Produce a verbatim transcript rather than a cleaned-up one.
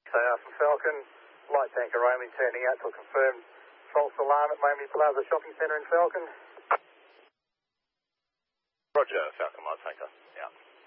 Uh, from Falcon, light tanker only turning out to confirm false alarm at Miami Plaza Shopping Centre in Falcon. Roger, Falcon light tanker. Yeah.